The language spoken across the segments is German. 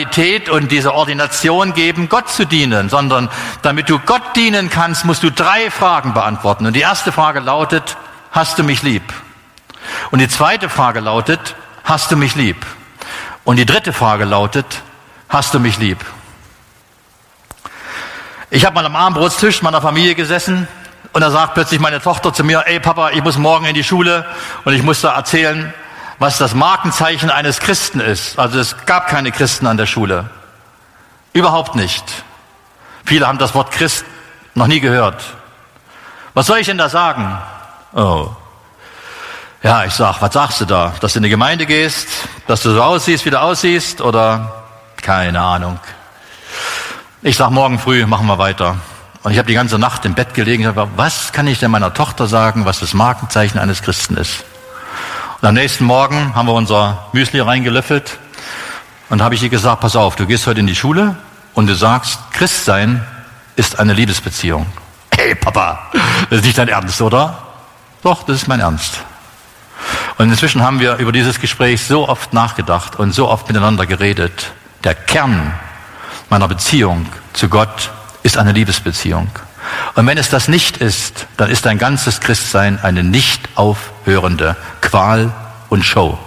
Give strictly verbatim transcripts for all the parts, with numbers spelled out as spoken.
Qualität und diese Ordination geben, Gott zu dienen, sondern damit du Gott dienen kannst, musst du drei Fragen beantworten. Und die erste Frage lautet, hast du mich lieb? Und die zweite Frage lautet, hast du mich lieb? Und die dritte Frage lautet, hast du mich lieb? Ich habe mal am Abendbrotstisch meiner Familie gesessen und da sagt plötzlich meine Tochter zu mir, ey Papa, ich muss morgen in die Schule und ich muss da erzählen, was das Markenzeichen eines Christen ist. Also es gab keine Christen an der Schule. Überhaupt nicht. Viele haben das Wort Christ noch nie gehört. Was soll ich denn da sagen? Oh. Ja, ich sag, was sagst du da? Dass du in die Gemeinde gehst, dass du so aussiehst, wie du aussiehst, oder keine Ahnung. Ich sag, morgen früh machen wir weiter. Und ich habe die ganze Nacht im Bett gelegen und gesagt, was kann ich denn meiner Tochter sagen, was das Markenzeichen eines Christen ist? Und am nächsten Morgen haben wir unser Müsli reingelöffelt und habe ich ihr gesagt, pass auf, du gehst heute in die Schule und du sagst, Christsein ist eine Liebesbeziehung. Hey Papa, das ist nicht dein Ernst, oder? Doch, das ist mein Ernst. Und inzwischen haben wir über dieses Gespräch so oft nachgedacht und so oft miteinander geredet. Der Kern meiner Beziehung zu Gott ist eine Liebesbeziehung. Und wenn es das nicht ist, dann ist dein ganzes Christsein eine nicht aufhörende Qual und Show.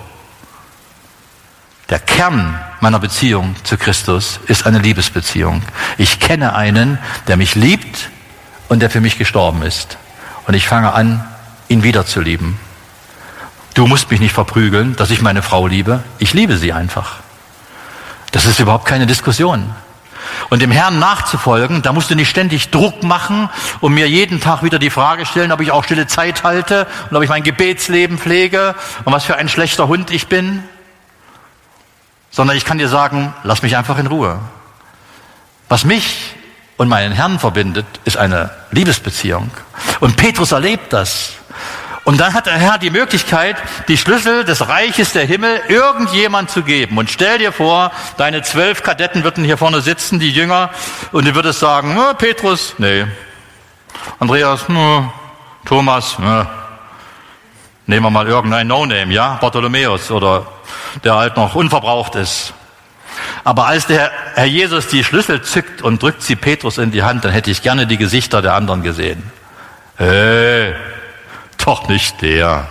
Der Kern meiner Beziehung zu Christus ist eine Liebesbeziehung. Ich kenne einen, der mich liebt und der für mich gestorben ist. Und ich fange an, ihn wieder zu lieben. Du musst mich nicht verprügeln, dass ich meine Frau liebe. Ich liebe sie einfach. Das ist überhaupt keine Diskussion. Und dem Herrn nachzufolgen, da musst du nicht ständig Druck machen und mir jeden Tag wieder die Frage stellen, ob ich auch stille Zeit halte und ob ich mein Gebetsleben pflege und was für ein schlechter Hund ich bin. Sondern ich kann dir sagen, lass mich einfach in Ruhe. Was mich und meinen Herrn verbindet, ist eine Liebesbeziehung. Und Petrus erlebt das. Und dann hat der Herr die Möglichkeit, die Schlüssel des Reiches der Himmel irgendjemand zu geben. Und stell dir vor, deine zwölf Kadetten würden hier vorne sitzen, die Jünger, und du würdest sagen, oh, Petrus, nee. Andreas, no. Thomas, no. Nehmen wir mal irgendein No-Name, ja? Bartholomäus oder der halt noch unverbraucht ist. Aber als der Herr Jesus die Schlüssel zückt und drückt sie Petrus in die Hand, dann hätte ich gerne die Gesichter der anderen gesehen. Hey. Doch nicht der.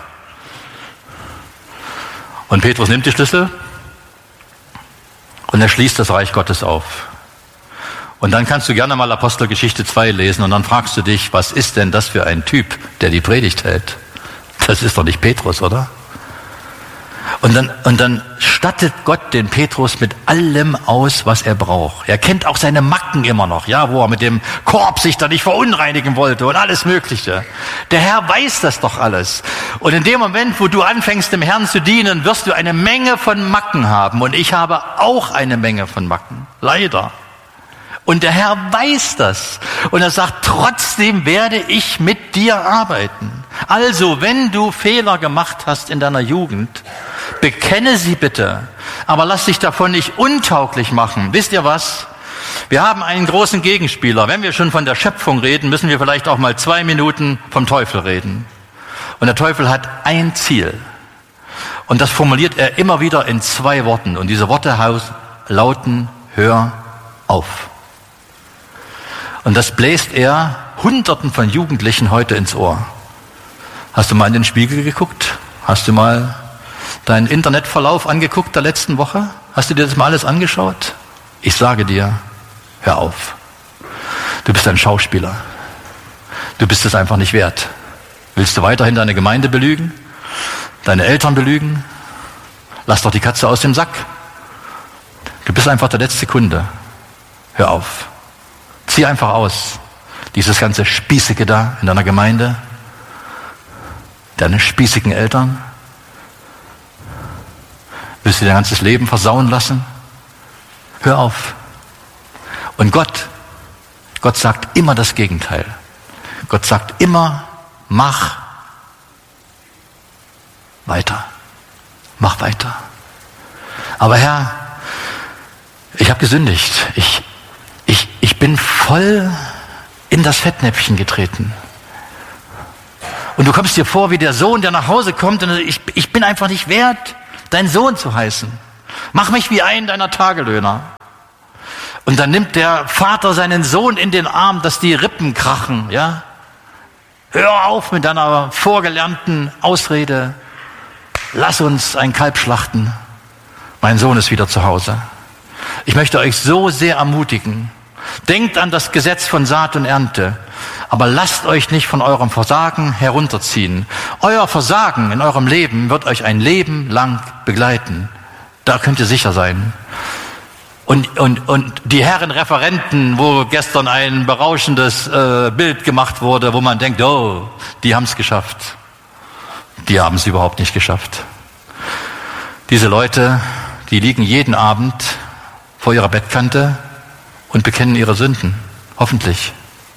Und Petrus nimmt die Schlüssel und er schließt das Reich Gottes auf. Und dann kannst du gerne mal Apostelgeschichte zwei lesen und dann fragst du dich, was ist denn das für ein Typ, der die Predigt hält? Das ist doch nicht Petrus, oder? Und dann, und dann stattet Gott den Petrus mit allem aus, was er braucht. Er kennt auch seine Macken immer noch, ja, wo er mit dem Korb sich da nicht verunreinigen wollte und alles Mögliche. Der Herr weiß das doch alles. Und in dem Moment, wo du anfängst, dem Herrn zu dienen, wirst du eine Menge von Macken haben. Und ich habe auch eine Menge von Macken. Leider. Und der Herr weiß das. Und er sagt, trotzdem werde ich mit dir arbeiten. Also, wenn du Fehler gemacht hast in deiner Jugend, bekenne sie bitte. Aber lass dich davon nicht untauglich machen. Wisst ihr was? Wir haben einen großen Gegenspieler. Wenn wir schon von der Schöpfung reden, müssen wir vielleicht auch mal zwei Minuten vom Teufel reden. Und der Teufel hat ein Ziel. Und das formuliert er immer wieder in zwei Worten. Und diese Worte lauten, hör auf. Und das bläst er Hunderten von Jugendlichen heute ins Ohr. Hast du mal in den Spiegel geguckt? Hast du mal deinen Internetverlauf angeguckt der letzten Woche? Hast du dir das mal alles angeschaut? Ich sage dir, hör auf. Du bist ein Schauspieler. Du bist es einfach nicht wert. Willst du weiterhin deine Gemeinde belügen? Deine Eltern belügen? Lass doch die Katze aus dem Sack. Du bist einfach der letzte Kunde. Hör auf. Zieh einfach aus. Dieses ganze Spießige da in deiner Gemeinde. Deine spießigen Eltern. Willst du dein ganzes Leben versauen lassen? Hör auf. Und Gott, Gott sagt immer das Gegenteil. Gott sagt immer, mach weiter. Mach weiter. Aber Herr, ich habe gesündigt. Ich, ich, ich bin voll in das Fettnäpfchen getreten. Und du kommst dir vor wie der Sohn, der nach Hause kommt und ich, ich bin einfach nicht wert, dein Sohn zu heißen. Mach mich wie einen deiner Tagelöhner. Und dann nimmt der Vater seinen Sohn in den Arm, dass die Rippen krachen, ja. Hör auf mit deiner vorgelernten Ausrede. Lass uns ein Kalb schlachten. Mein Sohn ist wieder zu Hause. Ich möchte euch so sehr ermutigen. Denkt an das Gesetz von Saat und Ernte. Aber lasst euch nicht von eurem Versagen herunterziehen. Euer Versagen in eurem Leben wird euch ein Leben lang begleiten. Da könnt ihr sicher sein. Und, und, und die Herren Referenten, wo gestern ein berauschendes äh, Bild gemacht wurde, wo man denkt, oh, die haben es geschafft. Die haben es überhaupt nicht geschafft. Diese Leute, die liegen jeden Abend vor ihrer Bettkante und bekennen ihre Sünden. Hoffentlich.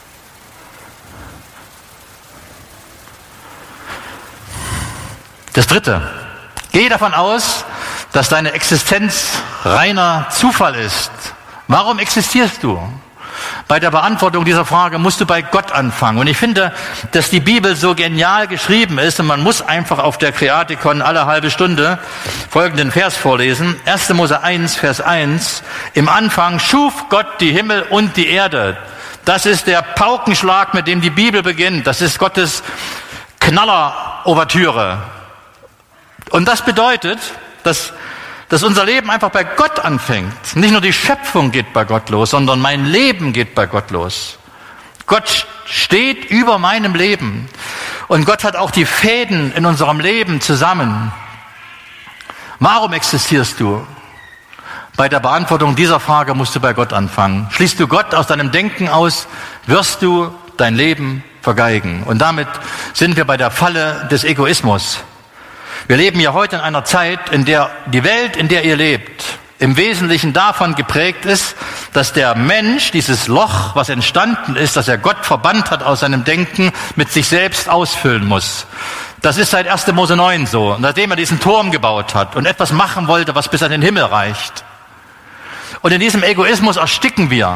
Das Dritte. Geh davon aus, dass deine Existenz reiner Zufall ist. Warum existierst du? Bei der Beantwortung dieser Frage musst du bei Gott anfangen. Und ich finde, dass die Bibel so genial geschrieben ist und man muss einfach auf der Kreatikon alle halbe Stunde folgenden Vers vorlesen. erster Mose eins, Vers eins. Im Anfang schuf Gott die Himmel und die Erde. Das ist der Paukenschlag, mit dem die Bibel beginnt. Das ist Gottes Knaller-Ouvertüre. Und das bedeutet, dass, dass unser Leben einfach bei Gott anfängt. Nicht nur die Schöpfung geht bei Gott los, sondern mein Leben geht bei Gott los. Gott steht über meinem Leben. Und Gott hat auch die Fäden in unserem Leben zusammen. Warum existierst du? Bei der Beantwortung dieser Frage musst du bei Gott anfangen. Schließt du Gott aus deinem Denken aus, wirst du dein Leben vergeigen. Und damit sind wir bei der Falle des Egoismus. Wir leben ja heute in einer Zeit, in der die Welt, in der ihr lebt, im Wesentlichen davon geprägt ist, dass der Mensch dieses Loch, was entstanden ist, das er Gott verbannt hat aus seinem Denken, mit sich selbst ausfüllen muss. Das ist seit erster Mose neun so, nachdem er diesen Turm gebaut hat und etwas machen wollte, was bis an den Himmel reicht. Und in diesem Egoismus ersticken wir.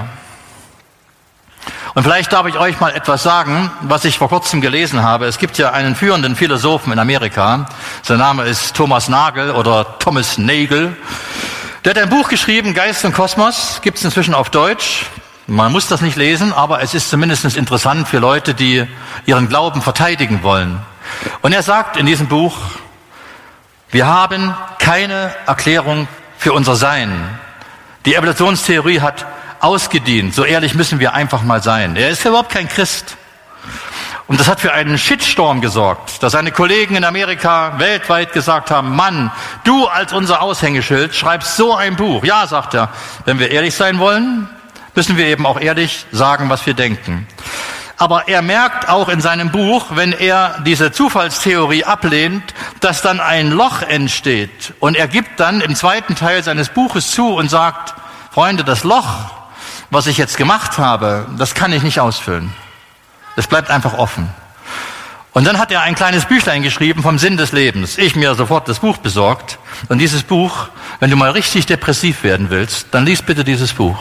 Und vielleicht darf ich euch mal etwas sagen, was ich vor kurzem gelesen habe. Es gibt ja einen führenden Philosophen in Amerika. Sein Name ist Thomas Nagel oder Thomas Nagel. Der hat ein Buch geschrieben, Geist und Kosmos. Gibt es inzwischen auf Deutsch. Man muss das nicht lesen, aber es ist zumindest interessant für Leute, die ihren Glauben verteidigen wollen. Und er sagt in diesem Buch, wir haben keine Erklärung für unser Sein. Die Evolutionstheorie hat ausgedient. So ehrlich müssen wir einfach mal sein. Er ist überhaupt kein Christ. Und das hat für einen Shitstorm gesorgt, dass seine Kollegen in Amerika weltweit gesagt haben, Mann, du als unser Aushängeschild schreibst so ein Buch. Ja, sagt er, wenn wir ehrlich sein wollen, müssen wir eben auch ehrlich sagen, was wir denken. Aber er merkt auch in seinem Buch, wenn er diese Zufallstheorie ablehnt, dass dann ein Loch entsteht. Und er gibt dann im zweiten Teil seines Buches zu und sagt, Freunde, das Loch, was ich jetzt gemacht habe, das kann ich nicht ausfüllen. Es bleibt einfach offen. Und dann hat er ein kleines Büchlein geschrieben vom Sinn des Lebens. Ich mir sofort das Buch besorgt. Und dieses Buch, wenn du mal richtig depressiv werden willst, dann lies bitte dieses Buch.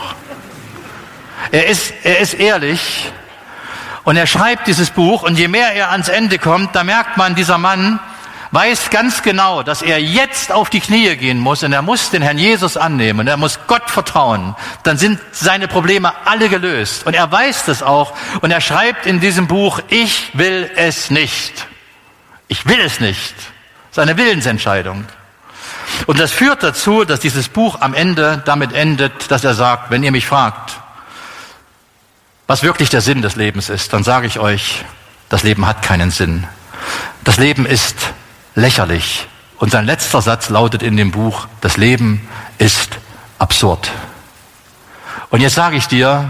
Er ist, er ist ehrlich und er schreibt dieses Buch. Und je mehr er ans Ende kommt, da merkt man, dieser Mann weiß ganz genau, dass er jetzt auf die Knie gehen muss und er muss den Herrn Jesus annehmen und er muss Gott vertrauen. Dann sind seine Probleme alle gelöst. Und er weiß das auch und er schreibt in diesem Buch, ich will es nicht. Ich will es nicht. Das ist eine Willensentscheidung. Und das führt dazu, dass dieses Buch am Ende damit endet, dass er sagt, wenn ihr mich fragt, was wirklich der Sinn des Lebens ist, dann sage ich euch, das Leben hat keinen Sinn. Das Leben ist lächerlich. Und sein letzter Satz lautet in dem Buch, das Leben ist absurd. Und jetzt sage ich dir,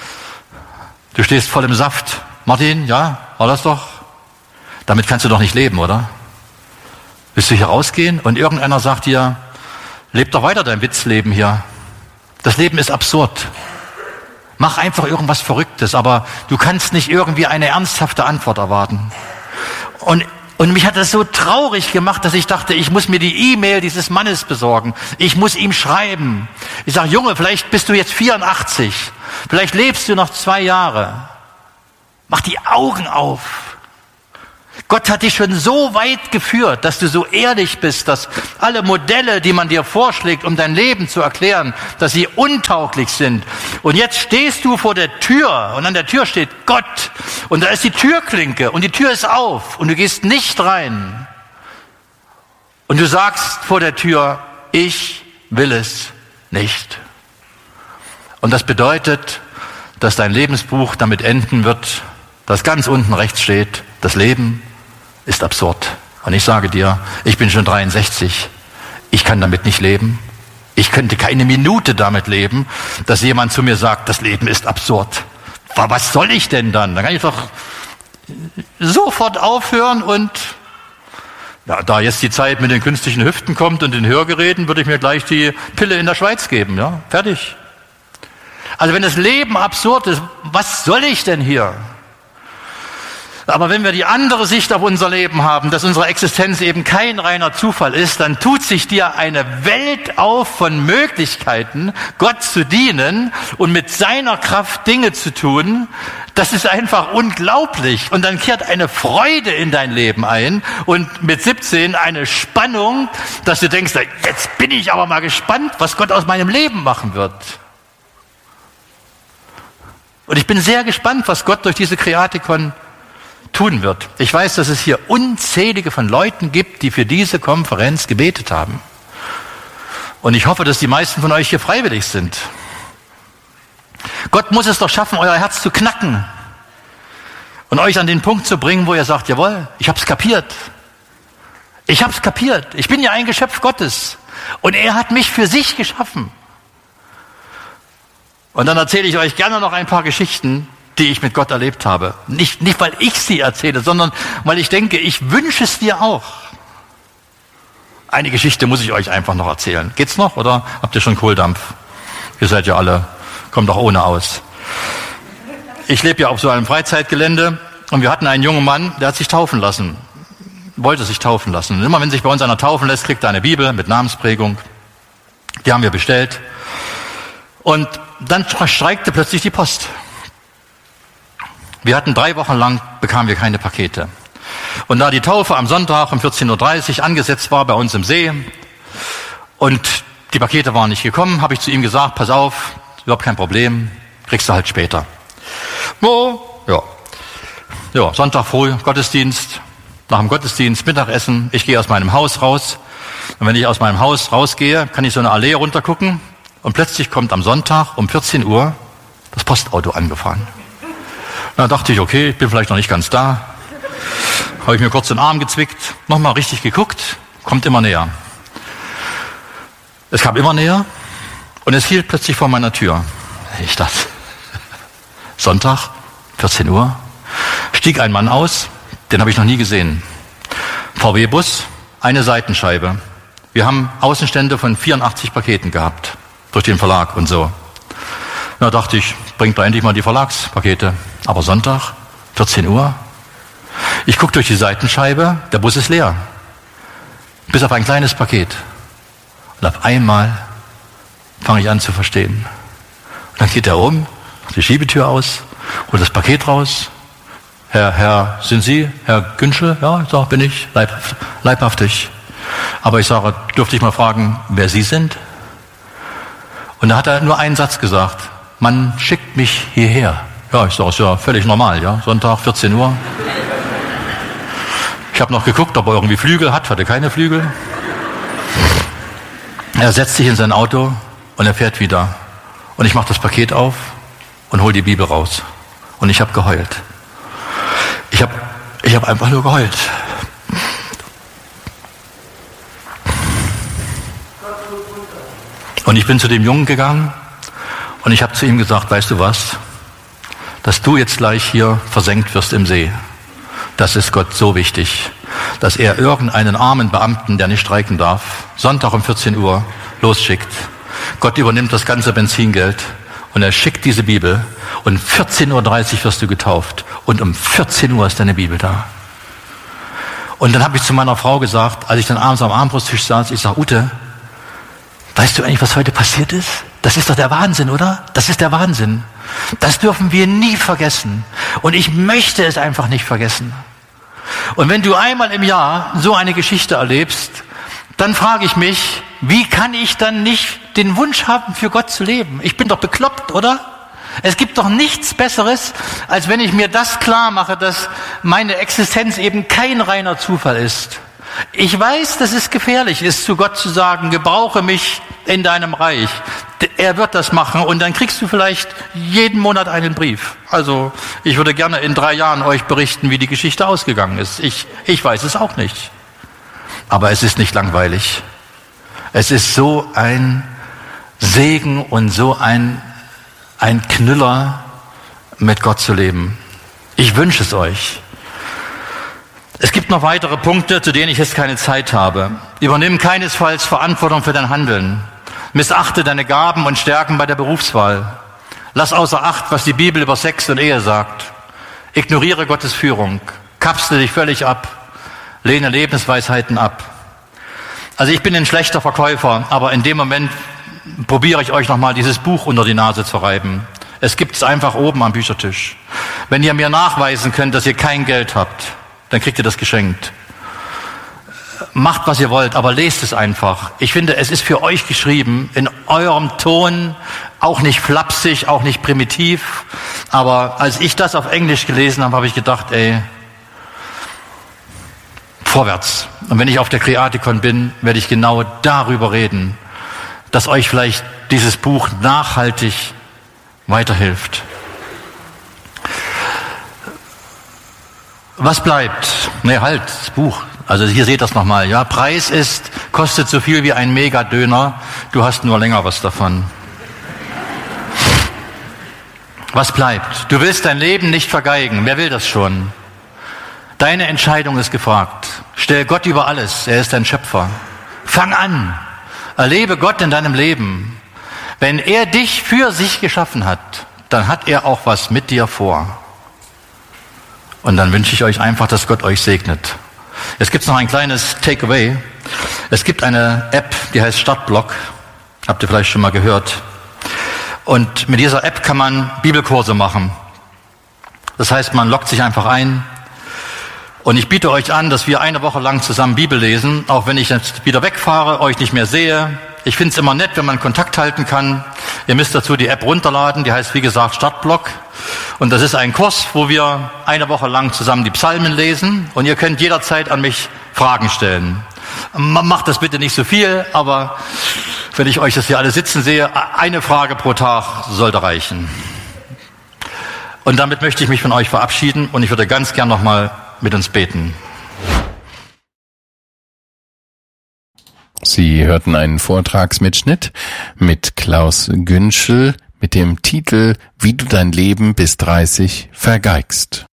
du stehst voll im Saft. Martin, ja, war das doch? Damit kannst du doch nicht leben, oder? Willst du hier rausgehen und irgendeiner sagt dir, leb doch weiter dein Witzleben hier. Das Leben ist absurd. Mach einfach irgendwas Verrücktes, aber du kannst nicht irgendwie eine ernsthafte Antwort erwarten. Und Und mich hat das so traurig gemacht, dass ich dachte, ich muss mir die E-Mail dieses Mannes besorgen. Ich muss ihm schreiben. Ich sage, Junge, vielleicht bist du jetzt vierundachtzig. Vielleicht lebst du noch zwei Jahre. Mach die Augen auf. Gott hat dich schon so weit geführt, dass du so ehrlich bist, dass alle Modelle, die man dir vorschlägt, um dein Leben zu erklären, dass sie untauglich sind. Und jetzt stehst du vor der Tür und an der Tür steht Gott und da ist die Türklinke und die Tür ist auf und du gehst nicht rein. Und du sagst vor der Tür, ich will es nicht. Und das bedeutet, dass dein Lebensbuch damit enden wird, dass ganz unten rechts steht, das Leben ist absurd. Und ich sage dir, ich bin schon dreiundsechzig, ich kann damit nicht leben. Ich könnte keine Minute damit leben, dass jemand zu mir sagt, das Leben ist absurd. Was soll ich denn dann? Dann kann ich doch sofort aufhören und ja, da jetzt die Zeit mit den künstlichen Hüften kommt und den Hörgeräten, würde ich mir gleich die Pille in der Schweiz geben. Ja, fertig. Also wenn das Leben absurd ist, was soll ich denn hier? Aber wenn wir die andere Sicht auf unser Leben haben, dass unsere Existenz eben kein reiner Zufall ist, dann tut sich dir eine Welt auf von Möglichkeiten, Gott zu dienen und mit seiner Kraft Dinge zu tun. Das ist einfach unglaublich. Und dann kehrt eine Freude in dein Leben ein und mit siebzehn eine Spannung, dass du denkst, jetzt bin ich aber mal gespannt, was Gott aus meinem Leben machen wird. Und ich bin sehr gespannt, was Gott durch diese Kreatikon tun wird. Ich weiß, dass es hier unzählige von Leuten gibt, die für diese Konferenz gebetet haben. Und ich hoffe, dass die meisten von euch hier freiwillig sind. Gott muss es doch schaffen, euer Herz zu knacken und euch an den Punkt zu bringen, wo ihr sagt, jawohl, ich hab's kapiert. Ich hab's kapiert. Ich bin ja ein Geschöpf Gottes und er hat mich für sich geschaffen. Und dann erzähle ich euch gerne noch ein paar Geschichten, die ich mit Gott erlebt habe. Nicht, nicht, weil ich sie erzähle, sondern weil ich denke, ich wünsche es dir auch. Eine Geschichte muss ich euch einfach noch erzählen. Geht's noch oder habt ihr schon Kohldampf? Ihr seid ja alle, kommt doch ohne aus. Ich lebe ja auf so einem Freizeitgelände und wir hatten einen jungen Mann, der hat sich taufen lassen. Wollte sich taufen lassen. Und immer wenn sich bei uns einer taufen lässt, kriegt er eine Bibel mit Namensprägung. Die haben wir bestellt. Und dann streikte plötzlich die Post. Wir hatten drei Wochen lang, bekamen wir keine Pakete. Und da die Taufe am Sonntag um vierzehn Uhr dreißig angesetzt war bei uns im See und die Pakete waren nicht gekommen, habe ich zu ihm gesagt, pass auf, überhaupt kein Problem, kriegst du halt später. Oh, ja. Ja, Sonntag früh, Gottesdienst, nach dem Gottesdienst, Mittagessen, ich gehe aus meinem Haus raus. Und wenn ich aus meinem Haus rausgehe, kann ich so eine Allee runtergucken und plötzlich kommt am Sonntag um vierzehn Uhr das Postauto angefahren. Da dachte ich, okay, ich bin vielleicht noch nicht ganz da. Habe ich mir kurz den Arm gezwickt, nochmal richtig geguckt, kommt immer näher. Es kam immer näher und es hielt plötzlich vor meiner Tür. Ich dachte, Sonntag, vierzehn Uhr, stieg ein Mann aus, den habe ich noch nie gesehen. V W-Bus, eine Seitenscheibe. Wir haben Außenstände von vierundachtzig Paketen gehabt, durch den Verlag und so. Da dachte ich, bringt doch endlich mal die Verlagspakete. Aber Sonntag, vierzehn Uhr, ich gucke durch die Seitenscheibe, der Bus ist leer. Bis auf ein kleines Paket. Und auf einmal fange ich an zu verstehen. Und dann geht er um, macht die Schiebetür aus, holt das Paket raus. Herr, Herr, sind Sie, Herr Günschel? Ja, ich sage, bin ich, leibhaft, leibhaftig. Aber ich sage, dürfte ich mal fragen, wer Sie sind? Und da hat er nur einen Satz gesagt. Man schickt mich hierher. Ja, ich sage, ist ja völlig normal, ja. Sonntag, vierzehn Uhr. Ich habe noch geguckt, ob er irgendwie Flügel hat, hatte keine Flügel. Er setzt sich in sein Auto und er fährt wieder. Und ich mache das Paket auf und hole die Bibel raus. Und ich habe geheult. Ich habe ich hab einfach nur geheult. Und ich bin zu dem Jungen gegangen und ich habe zu ihm gesagt, weißt du was, dass du jetzt gleich hier versenkt wirst im See, das ist Gott so wichtig, dass er irgendeinen armen Beamten, der nicht streiken darf, Sonntag um vierzehn Uhr losschickt. Gott übernimmt das ganze Benzingeld und er schickt diese Bibel und vierzehn Uhr dreißig wirst du getauft und um vierzehn Uhr ist deine Bibel da. Und dann habe ich zu meiner Frau gesagt, als ich dann abends am Armbrusttisch saß, ich sage, Ute, weißt du eigentlich, was heute passiert ist? Das ist doch der Wahnsinn, oder? Das ist der Wahnsinn. Das dürfen wir nie vergessen. Und ich möchte es einfach nicht vergessen. Und wenn du einmal im Jahr so eine Geschichte erlebst, dann frage ich mich, wie kann ich dann nicht den Wunsch haben, für Gott zu leben? Ich bin doch bekloppt, oder? Es gibt doch nichts Besseres, als wenn ich mir das klar mache, dass meine Existenz eben kein reiner Zufall ist. Ich weiß, dass es gefährlich ist, zu Gott zu sagen, gebrauche mich in deinem Reich. Er wird das machen und dann kriegst du vielleicht jeden Monat einen Brief. Also ich würde gerne in drei Jahren euch berichten, wie die Geschichte ausgegangen ist. Ich, ich weiß es auch nicht. Aber es ist nicht langweilig. Es ist so ein Segen und so ein, ein Knüller, mit Gott zu leben. Ich wünsche es euch. Es gibt noch weitere Punkte, zu denen ich jetzt keine Zeit habe. Übernimm keinesfalls Verantwortung für dein Handeln. Missachte deine Gaben und Stärken bei der Berufswahl. Lass außer Acht, was die Bibel über Sex und Ehe sagt. Ignoriere Gottes Führung. Kapsle dich völlig ab. Lehne Lebensweisheiten ab. Also ich bin ein schlechter Verkäufer, aber in dem Moment probiere ich euch nochmal dieses Buch unter die Nase zu reiben. Es gibt es einfach oben am Büchertisch. Wenn ihr mir nachweisen könnt, dass ihr kein Geld habt, dann kriegt ihr das geschenkt. Macht, was ihr wollt, aber lest es einfach. Ich finde, es ist für euch geschrieben, in eurem Ton, auch nicht flapsig, auch nicht primitiv. Aber als ich das auf Englisch gelesen habe, habe ich gedacht, ey, vorwärts. Und wenn ich auf der Kreatikon bin, werde ich genau darüber reden, dass euch vielleicht dieses Buch nachhaltig weiterhilft. Was bleibt? Ne, halt, das Buch. Also hier seht ihr das nochmal. Ja, Preis ist, kostet so viel wie ein Mega-Döner. Du hast nur länger was davon. Was bleibt? Du willst dein Leben nicht vergeigen. Wer will das schon? Deine Entscheidung ist gefragt. Stell Gott über alles. Er ist dein Schöpfer. Fang an. Erlebe Gott in deinem Leben. Wenn er dich für sich geschaffen hat, dann hat er auch was mit dir vor. Und dann wünsche ich euch einfach, dass Gott euch segnet. Es gibt noch ein kleines Takeaway. Es gibt eine App, die heißt Startblock. Habt ihr vielleicht schon mal gehört. Und mit dieser App kann man Bibelkurse machen. Das heißt, man loggt sich einfach ein. Und ich biete euch an, dass wir eine Woche lang zusammen Bibel lesen, auch wenn ich jetzt wieder wegfahre, euch nicht mehr sehe. Ich finde es immer nett, wenn man Kontakt halten kann. Ihr müsst dazu die App runterladen, die heißt wie gesagt Startblock. Und das ist ein Kurs, wo wir eine Woche lang zusammen die Psalmen lesen. Und ihr könnt jederzeit an mich Fragen stellen. Macht das bitte nicht so viel, aber wenn ich euch das hier alle sitzen sehe, eine Frage pro Tag sollte reichen. Und damit möchte ich mich von euch verabschieden und ich würde ganz gern nochmal mit uns beten. Sie hörten einen Vortragsmitschnitt mit Klaus Günschel mit dem Titel Wie du dein Leben bis dreißig vergeigst.